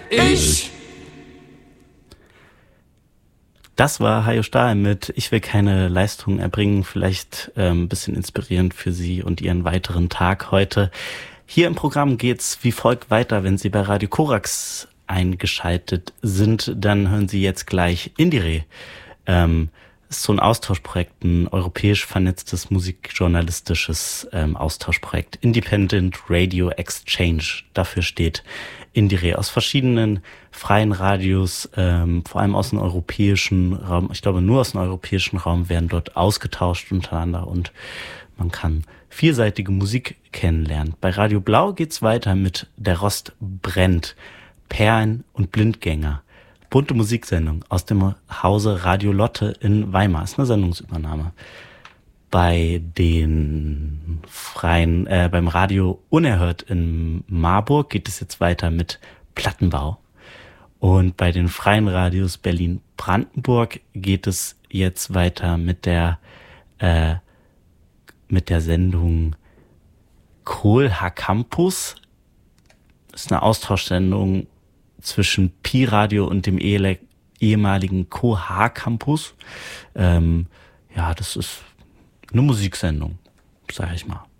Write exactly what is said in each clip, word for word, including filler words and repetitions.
Ich. Das war Hajo Stahl mit Ich will keine Leistung erbringen, vielleicht äh, ein bisschen inspirierend für Sie und Ihren weiteren Tag heute. Hier im Programm geht's wie folgt weiter. Wenn Sie bei Radio Korax eingeschaltet sind, dann hören Sie jetzt gleich Indire. Ähm, ist so ein Austauschprojekt, ein europäisch vernetztes musikjournalistisches ähm, Austauschprojekt. Independent Radio Exchange, dafür steht Indire. Aus verschiedenen freien Radios, ähm, vor allem aus dem europäischen Raum, ich glaube nur aus dem europäischen Raum, werden dort ausgetauscht untereinander und man kann vielseitige Musik kennenlernen. Bei Radio Blau geht's weiter mit Der Rost brennt, Perlen und Blindgänger. Bunte Musiksendung aus dem Hause Radio Lotte in Weimar. Ist eine Sendungsübernahme. Bei den freien, äh, beim Radio Unerhört in Marburg geht es jetzt weiter mit Plattenbau. Und bei den freien Radios Berlin-Brandenburg geht es jetzt weiter mit der, äh, mit der Sendung Kohlha Campus. Das ist eine Austauschsendung zwischen Pi Radio und dem ehle- ehemaligen Koha Campus. Ähm, ja, das ist eine Musiksendung, sag ich mal.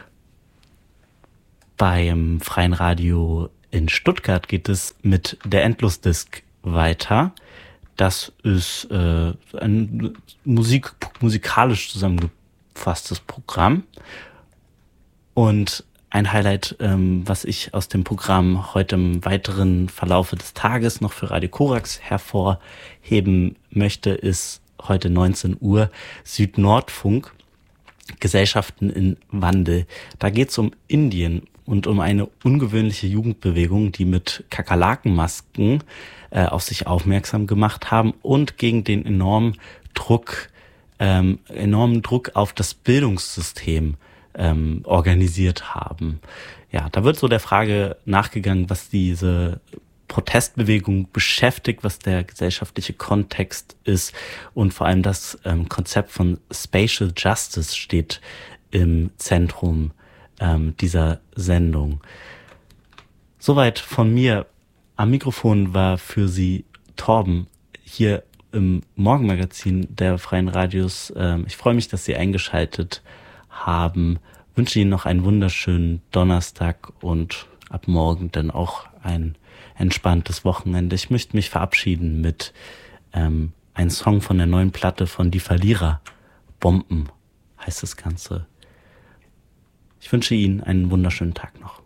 Beim Freien Radio in Stuttgart geht es mit der Endlosdisk weiter. Das ist äh, ein Musik, musikalisch zusammengefasstes Programm. Und ein Highlight, ähm, was ich aus dem Programm heute im weiteren Verlaufe des Tages noch für Radio Korax hervorheben möchte, ist heute neunzehn Uhr Süd-Nord-Funk, Gesellschaften in Wandel. Da geht es um Indien und um eine ungewöhnliche Jugendbewegung, die mit Kakerlakenmasken äh, auf sich aufmerksam gemacht haben und gegen den enormen Druck, ähm, enormen Druck auf das Bildungssystem Ähm, organisiert haben. Ja, da wird so der Frage nachgegangen, was diese Protestbewegung beschäftigt, was der gesellschaftliche Kontext ist und vor allem das ähm, Konzept von Spatial Justice steht im Zentrum ähm, dieser Sendung. Soweit von mir. Am Mikrofon war für Sie Torben hier im Morgenmagazin der Freien Radios. Ähm, ich freue mich, dass Sie eingeschaltet haben. Wünsche Ihnen noch einen wunderschönen Donnerstag und ab morgen dann auch ein entspanntes Wochenende. Ich möchte mich verabschieden mit ähm, einem Song von der neuen Platte von Die Verlierer. Bomben heißt das Ganze. Ich wünsche Ihnen einen wunderschönen Tag noch.